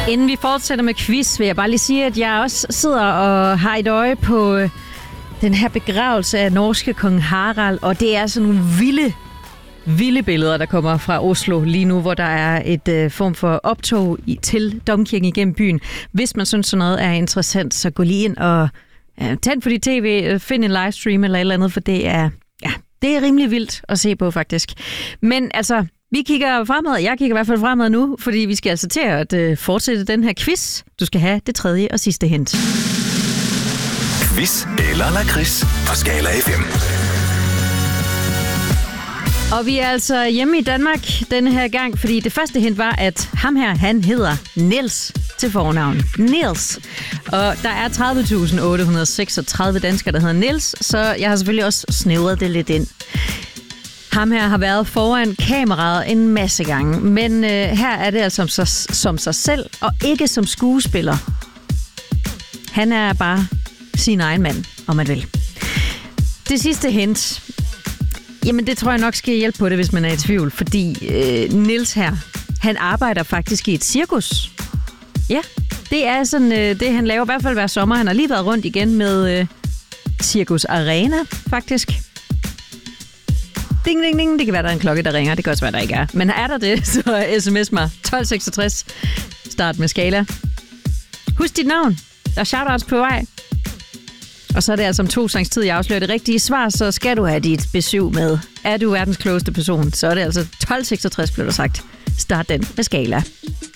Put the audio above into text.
Inden vi fortsætter med quiz, vil jeg bare lige sige, at jeg også sidder og har et øje på den her begravelse af norske kong Harald, og det er sådan nogle vilde billeder, der kommer fra Oslo lige nu, hvor der er et form for optog til domkirken igennem byen. Hvis man synes, sådan noget er interessant, så gå lige ind og tænd for dit tv, find en livestream eller et eller andet, for det er rimelig vildt at se på faktisk. Men altså, vi kigger fremad. Jeg kigger i hvert fald fremad nu, fordi vi skal altså til at fortsætte den her quiz. Du skal have det tredje og sidste hint. Quiz eller lakrids på Skala FM. Og vi er altså hjemme i Danmark denne her gang, fordi det første hint var, at ham her, han hedder Niels til fornavn. Niels. Og der er 30.836 danskere, der hedder Niels, så jeg har selvfølgelig også snævret det lidt ind. Ham her har været foran kameraet en masse gange, men her er det altså som sig selv, og ikke som skuespiller. Han er bare sin egen mand, om man vil. Det sidste hint, jamen det tror jeg nok skal hjælpe på det, hvis man er i tvivl, fordi Niels her, han arbejder faktisk i et cirkus. Ja, det er sådan det, han laver i hvert fald hver sommer. Han har lige været rundt igen med Cirkus Arena, faktisk. Ding, ding, ding. Det kan være, der er en klokke, der ringer. Det kan også være, der ikke er. Men er der det, så sms mig 1266. Start med Skala. Husk dit navn. Der er shoutouts på vej. Og så er det altså om 2 sangs tid, jeg afslører det rigtige svar, så skal du have dit besøg med. Er du verdens klogeste person, så er det altså 1266, blev der sagt. Start den med Skala.